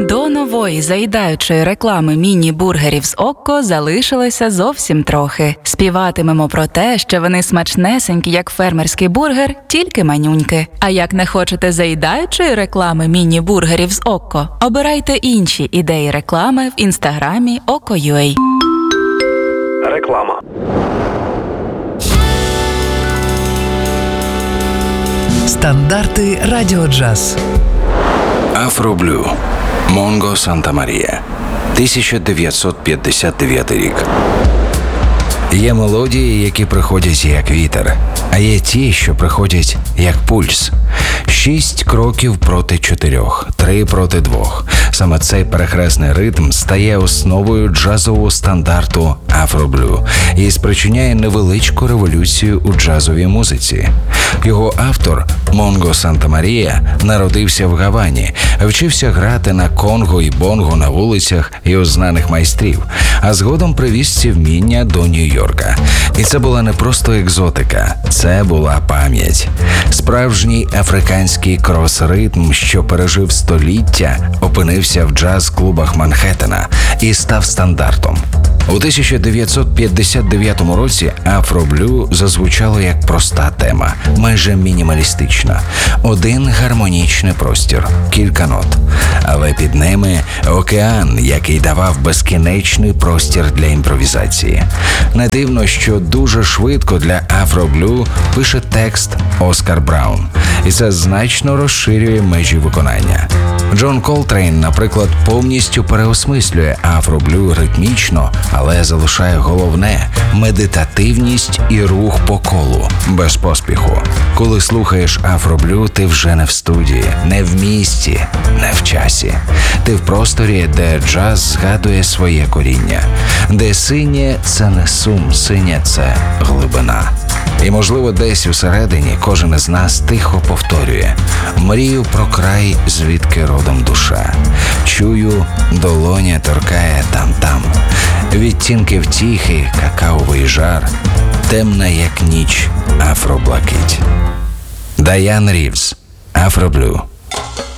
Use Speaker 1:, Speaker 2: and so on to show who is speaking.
Speaker 1: До нової заїдаючої реклами міні-бургерів з Окко залишилося зовсім трохи. Співатимемо про те, що вони смачнесенькі, як фермерський бургер, тільки манюньки. А як не хочете заїдаючої реклами міні-бургерів з Окко, обирайте інші ідеї реклами в інстаграмі Okko.ua.
Speaker 2: Реклама.
Speaker 3: Стандарти Радіо Джаз.
Speaker 4: Афроблю. Монго Санта Марія. 1959 рік. Є мелодії, які приходять як вітер, а є ті, що приходять як пульс. 6 кроків проти 4, 3 проти 2. Саме цей перехресний ритм стає основою джазового стандарту Афроблю і спричиняє невеличку революцію у джазовій музиці. Його автор, Монго Санта Марія, народився в Гавані, вчився грати на конго і бонго на вулицях і у знаних майстрів, а згодом привіз ці вміння до Нью-Йорка. І це була не просто екзотика, це була пам'ять. Справжній африканський крос-ритм, що пережив століття, опинився в джаз-клубах Манхеттена і став стандартом. У 1959 році Афроблю зазвучало як проста тема, майже мінімалістична. Один гармонічний простір, кілька нот. Але під ними океан, який давав безкінечний простір для імпровізації. Не дивно, що дуже швидко для Афроблю пише текст Оскар Браун. І це значно розширює межі виконання. Джон Колтрейн, наприклад, повністю переосмислює Афроблю ритмічно, але залишає головне – медитативність і рух по колу, без поспіху. Коли слухаєш Афроблю, ти вже не в студії, не в місті, не в часі. Ти в просторі, де джаз згадує своє коріння, де синє – це не сум, синє – це глибина. І, можливо, десь усередині кожен із нас тихо повторює: «Мрію про край, звідки родом душа. Чую, долоня торкає там-там. Відтінки втіхи, какаовий жар. Темна, як ніч, афроблакить». Дайан Рівз. Афроблю.